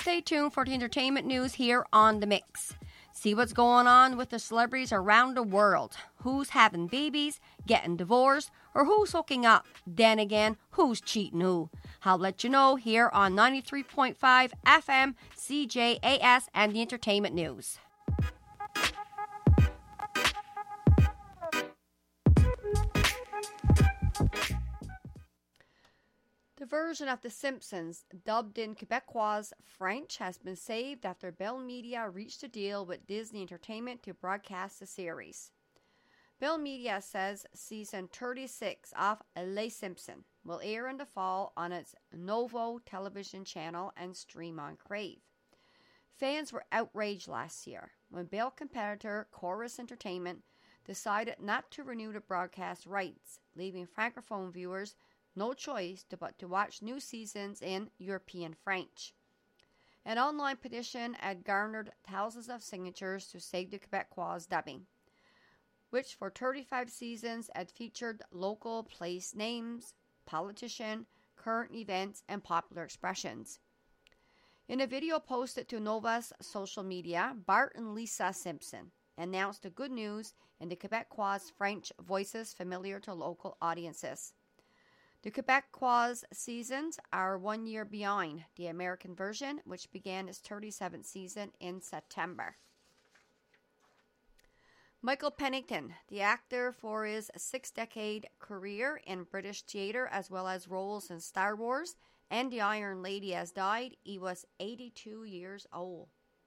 Stay tuned for the entertainment news here on The Mix. See what's going on with the celebrities around the world. Who's having babies, getting divorced, or who's hooking up? Then again, who's cheating who? I'll let you know here on 93.5 FM CJAS and the entertainment news. The version of The Simpsons, dubbed in Quebecois French, has been saved after Bell Media reached a deal with Disney Entertainment to broadcast the series. Bell Media says season 36 of Les Simpsons will air in the fall on its Novo television channel and stream on Crave. Fans were outraged last year when Bell competitor Corus Entertainment decided not to renew the broadcast rights, leaving Francophone viewers no choice but to watch new seasons in European French. An online petition had garnered thousands of signatures to save the Quebecois dubbing, which for 35 seasons had featured local place names, politician, current events, and popular expressions. In a video posted to Nova's social media, Bart and Lisa Simpson announced the good news in the Quebecois French voices familiar to local audiences. The Quebecois seasons are 1 year behind the American version, which began its 37th season in September. Michael Pennington, the actor for his six-decade career in British theatre as well as roles in Star Wars and The Iron Lady, has died. He was 82 years old.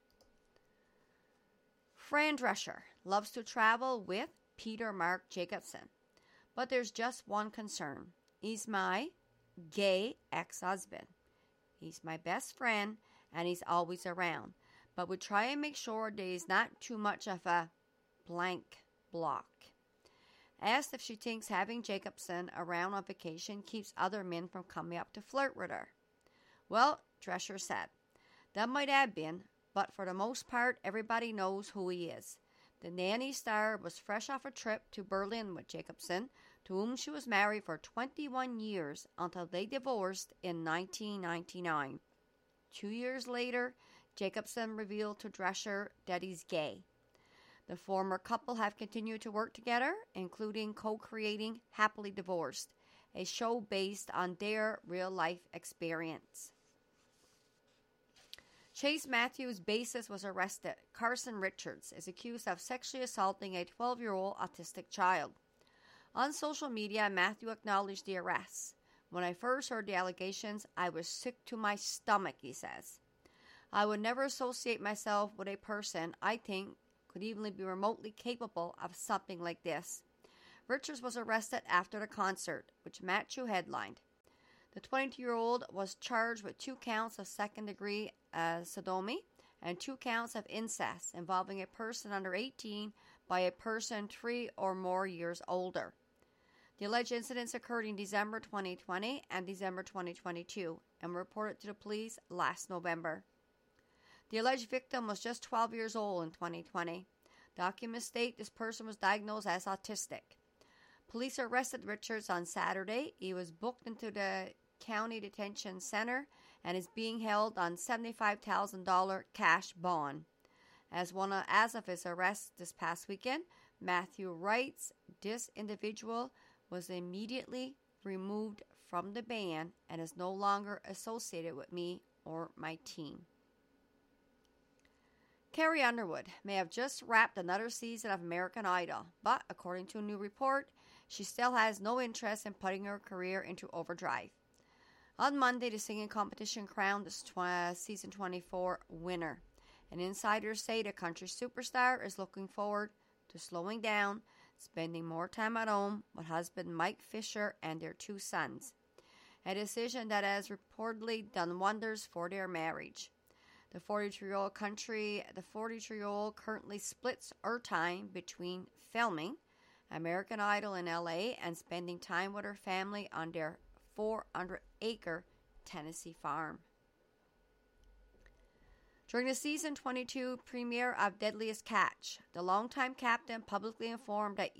Fran Drescher loves to travel with Peter Mark Jacobson, but there's just one concern. He's my gay ex-husband. He's my best friend, and he's always around. But we try and make sure that he's not too much of a blank block. Asked if she thinks having Jacobson around on vacation keeps other men from coming up to flirt with her. Well, Drescher said, that might have been, but for the most part, everybody knows who he is. The nanny star was fresh off a trip to Berlin with Jacobson, to whom she was married for 21 years until they divorced in 1999. 2 years later, Jacobson revealed to Drescher that he's gay. The former couple have continued to work together, including co-creating Happily Divorced, a show based on their real-life experience. Chase Matthews' bassist was arrested. Carson Richards is accused of sexually assaulting a 12-year-old autistic child. On social media, Matthew acknowledged the arrests. When I first heard the allegations, I was sick to my stomach, he says. I would never associate myself with a person I think could even be remotely capable of something like this. Richards was arrested after the concert, which Matthew headlined. The 22-year-old was charged with 2 counts of second-degree sodomy and 2 counts of incest involving a person under 18 by a person 3 or more years older. The alleged incidents occurred in December 2020 and December 2022 and were reported to the police last November. The alleged victim was just 12 years old in 2020. Documents state this person was diagnosed as autistic. Police arrested Richards on Saturday. He was booked into the county detention center and is being held on $75,000 cash bond. As of his arrest this past weekend, Matthew writes, this individual was immediately removed from the band and is no longer associated with me or my team. Carrie Underwood may have just wrapped another season of American Idol, but according to a new report, she still has no interest in putting her career into overdrive. On Monday, the singing competition crowned the season 24 winner. An insider say the country superstar is looking forward to slowing down, spending more time at home with husband Mike Fisher and their 2 sons, a decision that has reportedly done wonders for their marriage. The 43-year-old currently splits her time between filming American Idol in LA and spending time with her family on their 400-acre Tennessee farm. During the season 22 premiere of Deadliest Catch, the longtime captain publicly informed that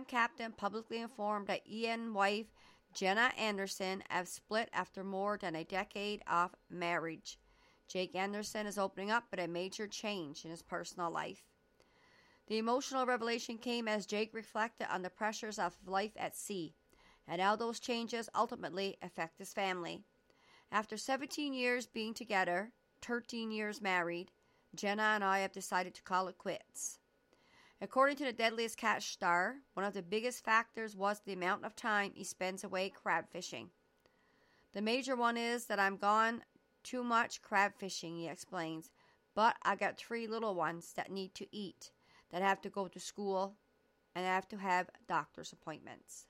he and wife Jenna Anderson have split after more than a decade of marriage. Jake Anderson is opening up about a major change in his personal life. The emotional revelation came as Jake reflected on the pressures of life at sea and how those changes ultimately affect his family. After 17 years being together, 13 years married, Jenna and I have decided to call it quits. According to the Deadliest Catch star, one of the biggest factors was the amount of time he spends away crab fishing. The major one is that I'm gone too much crab fishing, he explains, but I got 3 little ones that need to eat, that have to go to school, and have to have doctor's appointments.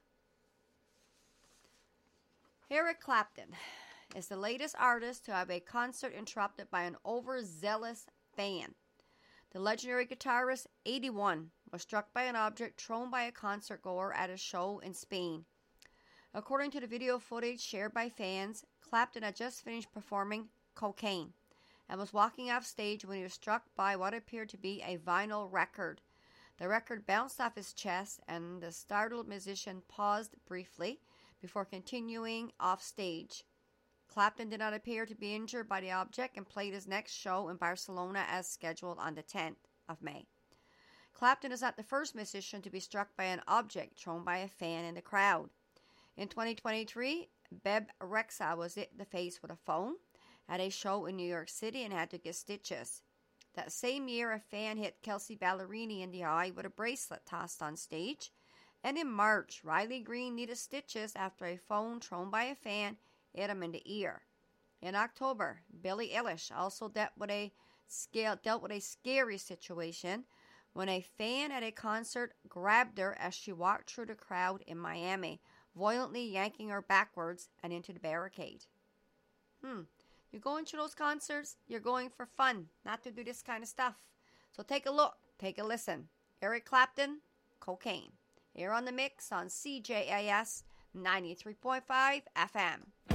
Eric Clapton is the latest artist to have a concert interrupted by an overzealous fan. The legendary guitarist, 81, was struck by an object thrown by a concert goer at a show in Spain. According to the video footage shared by fans, Clapton had just finished performing Cocaine and was walking off stage when he was struck by what appeared to be a vinyl record. The record bounced off his chest, and the startled musician paused briefly before continuing off stage. Clapton did not appear to be injured by the object and played his next show in Barcelona as scheduled on the 10th of May. Clapton is not the first musician to be struck by an object thrown by a fan in the crowd. In 2023, Bebe Rexha was hit in the face with a phone at a show in New York City and had to get stitches. That same year, a fan hit Kelsea Ballerini in the eye with a bracelet tossed on stage. And in March, Riley Green needed stitches after a phone thrown by a fan hit him in the ear. In October, Billie Eilish also dealt with a scary situation when a fan at a concert grabbed her as she walked through the crowd in Miami, violently yanking her backwards and into the barricade. You're going to those concerts, you're going for fun, not to do this kind of stuff. So take a look, take a listen. Eric Clapton, Cocaine. Here on The Mix on CJAS 93.5 FM.